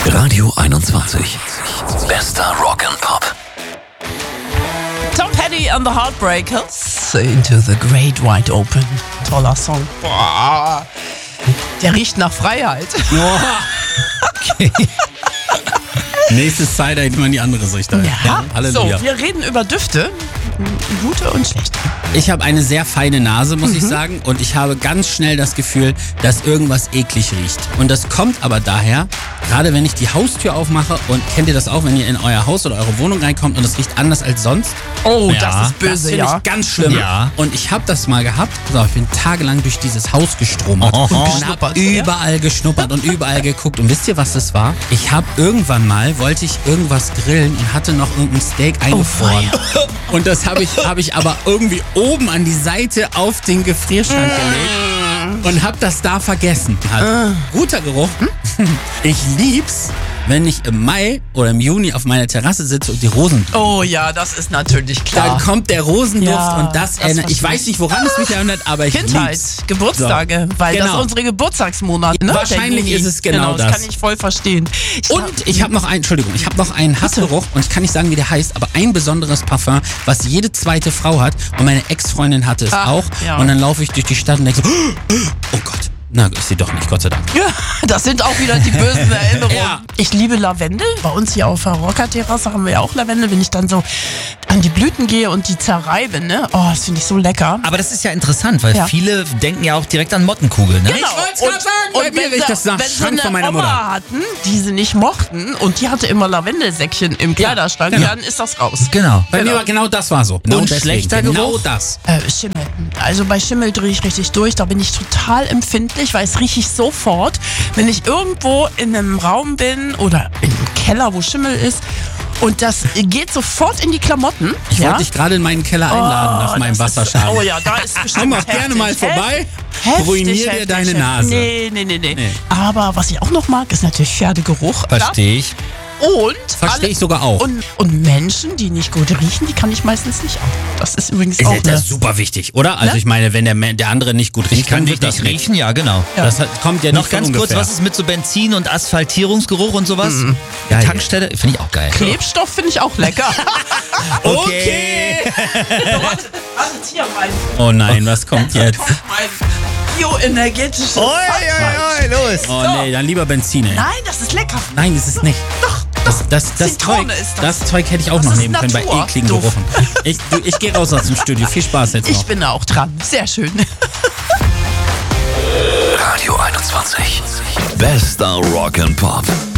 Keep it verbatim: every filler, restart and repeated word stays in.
Radio einundzwanzig. Bester Rock and Pop. Tom Petty and the Heartbreakers. Into the Great Wide Open. Toller Song. Boah. Der riecht nach Freiheit. Okay. Nächstes Side immer in die andere Richtung. Ja, ja, Halleluja. So, wir reden über Düfte. Gute und schlechte. Ich habe eine sehr feine Nase, muss mhm. ich sagen. Und ich habe ganz schnell das Gefühl, dass irgendwas eklig riecht. Und das kommt aber daher, gerade wenn ich die Haustür aufmache, und kennt ihr das auch, wenn ihr in euer Haus oder eure Wohnung reinkommt und es riecht anders als sonst? Oh, ja, das ist böse, das ja. ich ganz schlimm. Ja. Und ich habe das mal gehabt. So, ich bin tagelang durch dieses Haus gestromert Oh, oh, oh. und habe überall geschnuppert und überall geguckt. Und wisst ihr, was das war? Ich habe irgendwann mal, wollte ich irgendwas grillen und hatte noch irgendein Steak eingefroren. Oh, und das habe ich, hab ich aber irgendwie oben an die Seite auf den Gefrierschrank gelegt und habe das da vergessen. Hat guter Geruch. Ich lieb's, wenn ich im Mai oder im Juni auf meiner Terrasse sitze und die Rosen. Oh ja, das ist natürlich klar. Dann kommt der Rosenduft Ja, und das, das erinnert. Ich weiß nicht, woran es mich erinnert, aber ich Kindheit, lieb's. Geburtstage, So. weil das Genau. ist unsere Geburtstagsmonate. Ne? Wahrscheinlich Der Juni. ist es genau das. das. kann ich voll verstehen. Ich Und ich habe noch einen, Entschuldigung, ich habe noch einen Hassgeruch und ich kann nicht sagen, wie der heißt, aber ein besonderes Parfum, was jede zweite Frau hat und meine Ex-Freundin hatte es Ah, auch. ja. Und dann laufe ich durch die Stadt und denke so, oh Gott. Na, ist sie doch nicht, Gott sei Dank. Ja, das sind auch wieder die bösen Erinnerungen. Ja. Ich liebe Lavendel. Bei uns hier auf der Rockerterrasse haben wir ja auch Lavendel. Wenn ich dann so an die Blüten gehe und die zerreibe, ne? Oh, das finde ich so lecker. Aber das ist ja interessant, weil Ja. viele denken ja auch direkt an Mottenkugeln, ne? Genau. wollt's grad sagen, bei mir riecht das nach wenn Schrank so von eine meiner Oma Mutter. hatten, die sie nicht mochten und die hatte immer Lavendelsäckchen im Kleiderschrank, genau. dann ist das raus. Genau. Bei Genau. mir war genau das war so. Genau Und deswegen. schlechter Genau Geruch? das. Äh, Schimmel. Also bei Schimmel drehe ich richtig durch. Da bin ich total empfindlich, weil es rieche ich sofort, wenn ich irgendwo in einem Raum bin oder im Keller, wo Schimmel ist. Und das geht sofort in die Klamotten. Ich ja? wollte dich gerade in meinen Keller einladen nach meinem das ist- Wasserschaden. Oh ja, da ist bestimmt Komm auch heftig. gerne mal vorbei. Heftig, Ruinier dir heftig, deine heftig. Nase. Nee, nee, nee, nee, Nee. Aber was ich auch noch mag, ist natürlich Pferdegeruch. Verstehe ich. Und Verstehe alle- ich sogar auch. Und, und Menschen, die nicht gut riechen, die kann ich meistens nicht auch. Das ist übrigens Ist auch ja- das eine... ist super wichtig, oder? Also Ne? ich meine, wenn der, Me- der andere nicht gut riecht, Ich kann dann wirklich wird das nicht. riechen, ja, genau. Das hat, kommt ja Noch nicht ganz von kurz, ungefähr. was ist mit so Benzin und Asphaltierungsgeruch und sowas? Geil. Tankstelle, finde ich auch geil. Klebstoff finde ich auch lecker. Okay. Warte, warte, hier mein, Oh nein, was kommt jetzt? kommt mein bioenergetisches Oi, oi, oi, los. Oh nee, dann lieber Benzin, ey. Nein, das ist lecker. Nein, ist es nicht. Doch, Das, das, das, Zitrone Zeug, ist das. das Zeug hätte ich auch Das noch ist nehmen können bei Natur. ekligen Doof. Geruchen. Ich, du, ich gehe raus aus dem Studio. Viel Spaß jetzt ich noch. bin da auch dran. Sehr schön. Radio einundzwanzig. Bester Rock and Pop.